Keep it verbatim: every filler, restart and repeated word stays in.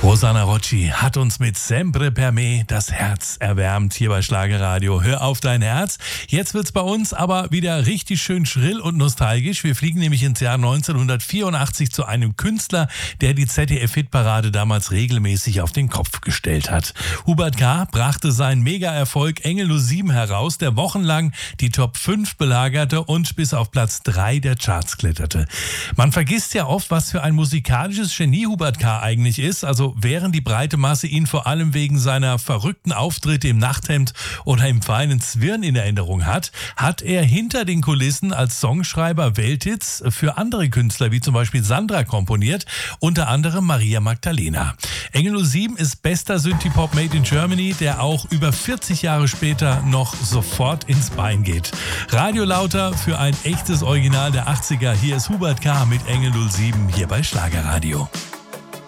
Rosanna Rocci hat uns mit Sempre per me das Herz erwärmt hier bei Schlagerradio. Hör auf dein Herz. Jetzt wird's bei uns aber wieder richtig schön schrill und nostalgisch. Wir fliegen nämlich ins Jahr neunzehnhundertvierundachtzig zu einem Künstler, der die Z D F-Hitparade damals regelmäßig auf den Kopf gestellt hat. Hubert K. brachte seinen Mega-Erfolg Engel null sieben heraus, der wochenlang die Top fünf belagerte und bis auf Platz drei der Charts kletterte. Man vergisst ja oft, was für ein musikalisches Genie Hubert K. eigentlich ist. Also während die breite Masse ihn vor allem wegen seiner verrückten Auftritte im Nachthemd oder im feinen Zwirn in Erinnerung hat, hat er hinter den Kulissen als Songschreiber Welthits für andere Künstler wie zum Beispiel Sandra komponiert, unter anderem Maria Magdalena. Engel null sieben ist bester Synthie-Pop made in Germany, der auch über vierzig Jahre später noch sofort ins Bein geht. Radio Lauter für ein echtes Original der achtziger. Hier ist Hubert K. mit Engel null sieben hier bei Schlagerradio.